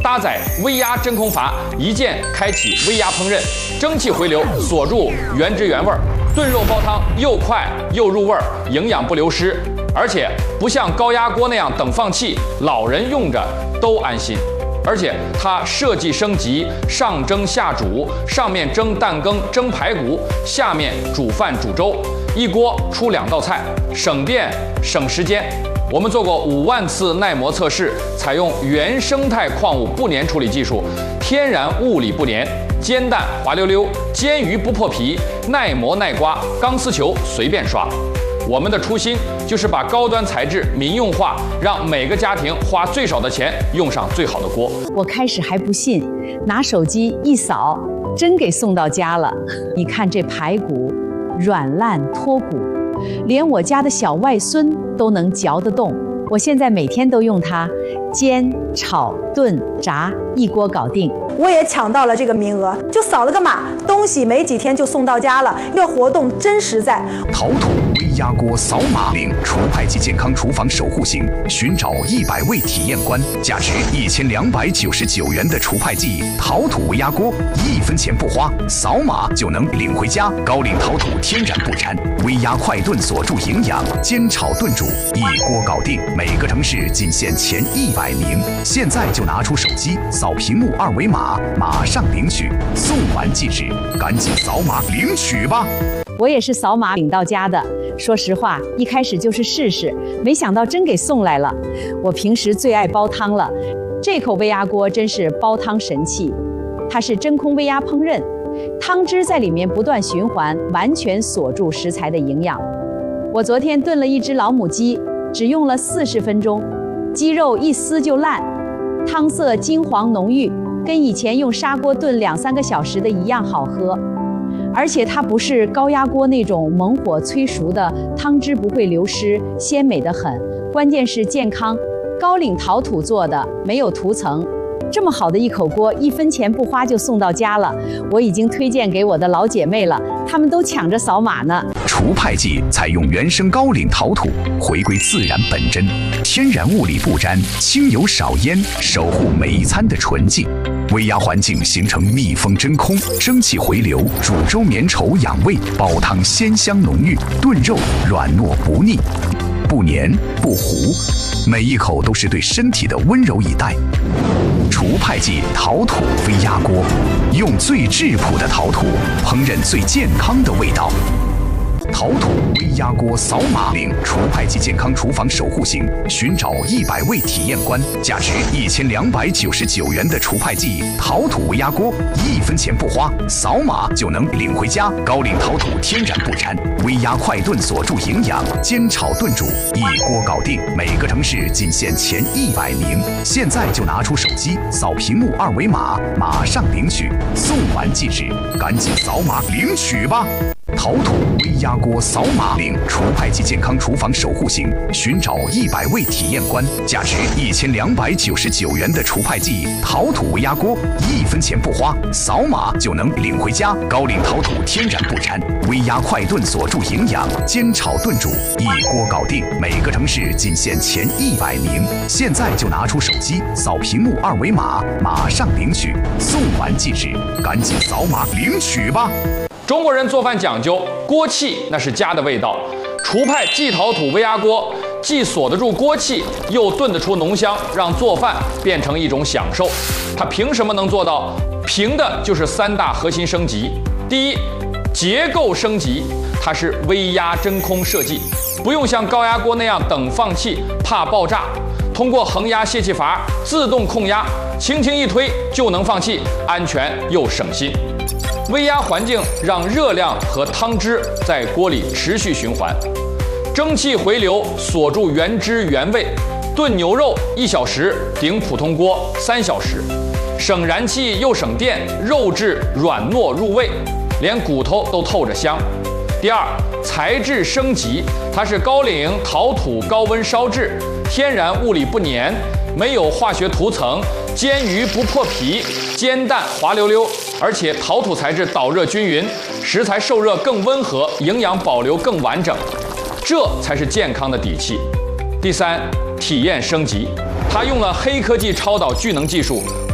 搭载微压真空阀，一键开启微压烹饪，蒸汽回流锁住原汁原味，炖肉煲汤又快又入味儿，营养不流失。而且不像高压锅那样等放气，老人用着都安心。而且它设计升级，上蒸下煮，上面蒸蛋羹、蒸排骨，下面煮饭煮粥，一锅出2道菜，省电省时间。我们做过5万次耐磨测试，采用原生态矿物不粘处理技术，天然物理不粘，煎蛋滑溜溜，煎鱼不破皮，耐磨耐刮，钢丝球随便刷。我们的初心就是把高端材质民用化，让每个家庭花最少的钱用上最好的锅。 我开始还不信，拿手机一扫，真给送到家了。你看这排骨，软烂脱骨，连我家的小外孙都能嚼得动。我现在每天都用它，煎、炒、炖、炸，一锅搞定。 我也抢到了这个名额，就扫了个码，东西没几天就送到家了。这个活动真实在。 陶土微压锅扫码领除派及健康厨房守护行，寻找100位体验官，价值1299元的除派记陶土微压锅，1分钱不花，扫码就能领回家。高岭陶土天然不粘，微压快炖锁住营养，煎炒炖煮一锅搞定。每个城市仅限前100名，现在就拿出手机扫屏幕2维码，马上领取，送完即止，赶紧扫码领取吧！ 我也是扫码领到家的。说实话，一开始就是试试，没想到真给送来了。我平时最爱煲汤了，这口微压锅真是煲汤神器。它是真空微压烹饪，汤汁在里面不断循环，完全锁住食材的营养。我昨天炖了一只老母鸡，只用了40分钟，鸡肉一撕就烂，汤色金黄浓郁，跟以前用砂锅炖2-3个小时的一样好喝。而且它不是高压锅那种猛火催熟的，汤汁不会流失，鲜美得很。关键是健康，高岭陶土做的，没有涂层。这么好的一口锅，1分钱不花就送到家了。我已经推荐给我的老姐妹了，她们都抢着扫码呢。 除派记采用原生高岭陶土，回归自然本真，天然物理不沾，轻油少烟，守护每一餐的纯净。微压环境形成密封真空，蒸汽回流，煮粥绵稠养胃，煲汤鲜香浓郁，炖肉软糯不腻，不黏不糊，每一口都是对身体的温柔以待。除派记陶土微压锅，用最质朴的陶土烹饪最健康的味道。陶土微压锅扫码领除派记健康厨房守护行，寻找100位体验官，价值1299元的除派记陶土微压锅，1分钱不花，扫码就能领回家。高岭陶土天然不粘，微压快炖锁住营养，煎炒炖煮一锅搞定。每个城市仅限前100名，现在就拿出手机扫屏幕2维码，马上领取，送完即止，赶紧扫码领取吧！陶土微压锅扫码领除派记健康厨房守护行，寻找100位体验官，价值1299元的除派记陶土微压锅，1分钱不花，扫码就能领回家。高岭陶土天然不粘，微压快炖锁住营养，煎炒炖煮一锅搞定。每个城市仅限前100名，现在就拿出手机扫屏幕2维码，马上领取，送完即止，赶紧扫码领取吧！ 中国人做饭讲究锅气，那是家的味道。除派记陶土微压锅既锁得住锅气，又炖得出浓香，让做饭变成一种享受。它凭什么能做到？凭的就是3大核心升级。第一，结构升级，它是微压真空设计，不用像高压锅那样等放气，怕爆炸。通过恒压泄气阀自动控压，轻轻一推就能放气，安全又省心。微压环境让热量和汤汁在锅里持续循环，蒸汽回流锁住原汁原味。炖牛肉1小时顶普通锅3小时，省燃气又省电，肉质软糯入味，连骨头都透着香。第二，材质升级，它是高岭陶土高温烧制，天然物理不粘，没有化学涂层，煎鱼不破皮，煎蛋滑溜溜，而且陶土材质导热均匀，食材受热更温和，营养保留更完整，这才是健康的底气。第三，体验升级，它用了黑科技超导聚能技术，